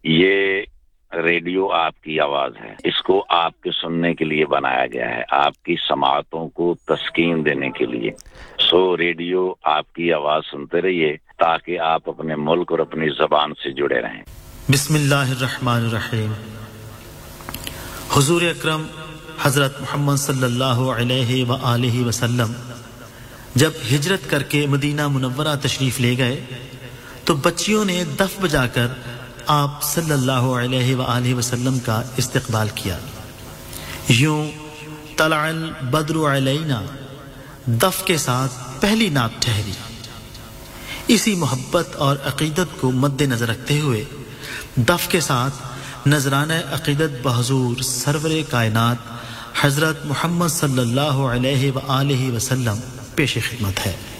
ये रेडियो आपकी आवाज है, इसको आपके सुनने के लिए बनाया गया है, आपकी समाअतों को तस्कीन देने के लिए। सो रेडियो आपकी आवाज सुनते रहिए ताकि आप अपने मुल्क और अपनी ज़बान से जुड़े रहें। बिस्मिल्लाहिर्रहमानिर्रहीम। हुजूर अकरम हजरत मोहम्मद सल्लल्लाहु अलैहि व आलिहि वसल्लम जब हिजरत करके मदीना मुनव्वरा तशरीफ ले गए तो बच्चियों ने दफ बजाकर आप सल्लल्लाहु अलैहि व आलिहि वसल्लम का इस्तकबाल किया। यूं तलअल बद्रु अलैना दफ के साथ पहली नात ठहरी। इसी मोहब्बत और अकीदत को मद्देनजर रखते हुए दफ के साथ नजराना अकीदत बहजूर सरवरे कायनात हजरत मोहम्मद सल्लल्लाहु अलैहि व आलिहि वसल्लम पेश खिदमत है।